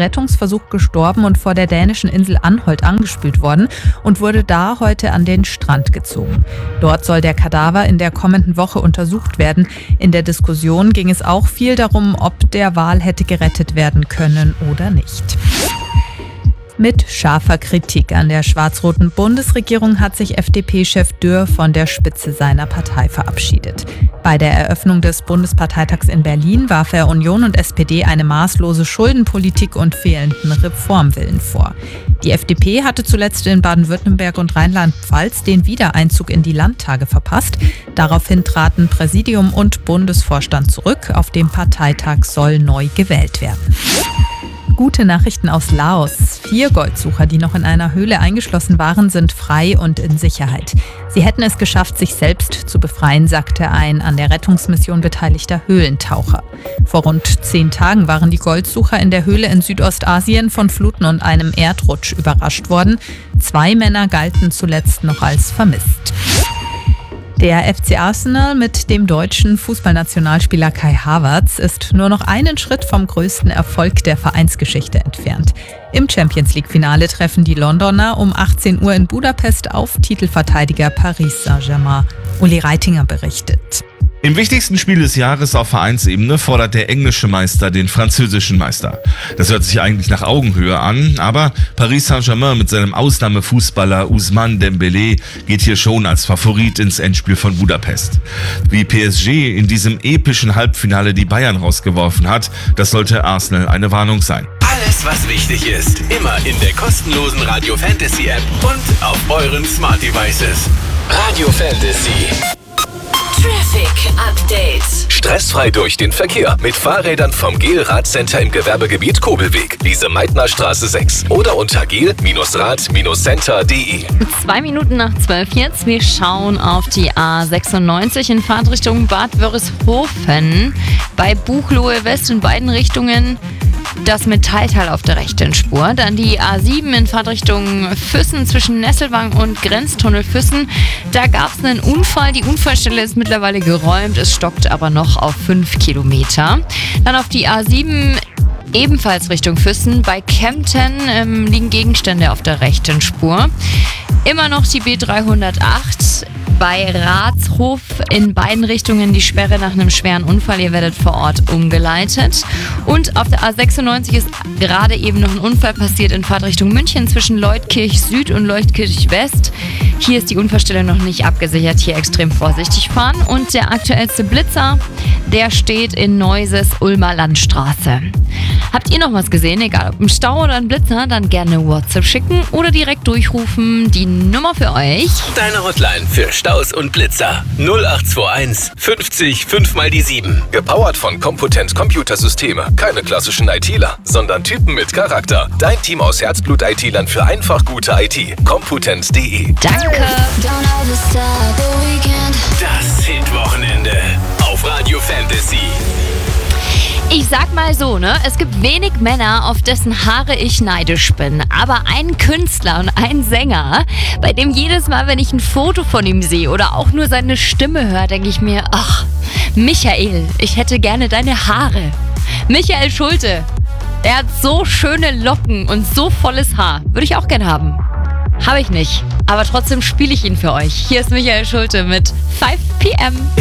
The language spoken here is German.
Rettungsversuch gestorben und vor der dänischen Insel Anholt angespült worden und wurde da heute an den Strand gezogen. Dort soll der Kadaver in der kommenden Woche untersucht werden. In der Diskussion ging es auch viel darum, ob der Wal hätte gerettet werden können oder nicht. Mit scharfer Kritik an der schwarz-roten Bundesregierung hat sich FDP-Chef Dürr von der Spitze seiner Partei verabschiedet. Bei der Eröffnung des Bundesparteitags in Berlin warf er Union und SPD eine maßlose Schuldenpolitik und fehlenden Reformwillen vor. Die FDP hatte zuletzt in Baden-Württemberg und Rheinland-Pfalz den Wiedereinzug in die Landtage verpasst. Daraufhin traten Präsidium und Bundesvorstand zurück. Auf dem Parteitag soll neu gewählt werden. Gute Nachrichten aus Laos. 4 Goldsucher, die noch in einer Höhle eingeschlossen waren, sind frei und in Sicherheit. Sie hätten es geschafft, sich selbst zu befreien, sagte ein an der Rettungsmission beteiligter Höhlentaucher. Vor rund 10 Tagen waren die Goldsucher in der Höhle in Südostasien von Fluten und einem Erdrutsch überrascht worden. 2 Männer galten zuletzt noch als vermisst. Der FC Arsenal mit dem deutschen Fußballnationalspieler Kai Havertz ist nur noch einen Schritt vom größten Erfolg der Vereinsgeschichte entfernt. Im Champions-League-Finale treffen die Londoner um 18 Uhr in Budapest auf Titelverteidiger Paris Saint-Germain. Uli Reitinger berichtet. Im wichtigsten Spiel des Jahres auf Vereinsebene fordert der englische Meister den französischen Meister. Das hört sich eigentlich nach Augenhöhe an, aber Paris Saint-Germain mit seinem Ausnahmefußballer Ousmane Dembélé geht hier schon als Favorit ins Endspiel von Budapest. Wie PSG in diesem epischen Halbfinale die Bayern rausgeworfen hat, das sollte Arsenal eine Warnung sein. Alles, was wichtig ist, immer in der kostenlosen Radio Fantasy App und auf euren Smart Devices. Radio Fantasy. Traffic Update. Stressfrei durch den Verkehr mit Fahrrädern vom GEL-Radcenter im Gewerbegebiet Kobelweg, Lise-Meitner-Straße 6 oder unter gel-rad-center.de. 2 Minuten nach 12 jetzt. Wir schauen auf die A96 in Fahrtrichtung Bad Wörishofen. Bei Buchloe West in beiden Richtungen das Metallteil auf der rechten Spur. Dann die A7 in Fahrtrichtung Füssen zwischen Nesselwang und Grenztunnel Füssen. Da gab es einen Unfall. Die Unfallstelle ist mittlerweile geräumt. Es stockt aber noch auf 5 Kilometer. Dann auf die A7 ebenfalls Richtung Füssen. Bei Kempten liegen Gegenstände auf der rechten Spur. Immer noch die B308 bei Ratshof in beiden Richtungen die Sperre nach einem schweren Unfall. Ihr werdet vor Ort umgeleitet. Und auf der A96 ist gerade eben noch ein Unfall passiert in Fahrtrichtung München zwischen Leutkirch Süd und Leutkirch West. Hier ist die Unfallstelle noch nicht abgesichert. Hier extrem vorsichtig fahren. Und der aktuellste Blitzer, der steht in Neuses Ulmer Landstraße. Habt ihr noch was gesehen? Egal ob ein Stau oder ein Blitzer, dann gerne WhatsApp schicken oder direkt durchrufen. Die Nummer für euch. Deine Hotline für Staus und Blitzer 0821 50 5 mal die 7. Gepowert von Compotent Computersysteme. Keine klassischen ITler, sondern Typen mit Charakter. Dein Team aus Herzblut-ITlern für einfach gute IT. Compotent.de. Danke. Das Hit-Wochenende auf Radio Fantasy. Ich sag mal so, es gibt wenig Männer, auf dessen Haare ich neidisch bin. Aber ein Künstler und ein Sänger, bei dem jedes Mal, wenn ich ein Foto von ihm sehe oder auch nur seine Stimme höre, denke ich mir, ach, Michael, ich hätte gerne deine Haare. Michael Schulte, er hat so schöne Locken und so volles Haar. Würde ich auch gern haben. Habe ich nicht. Aber trotzdem spiele ich ihn für euch. Hier ist Michael Schulte mit 5 PM.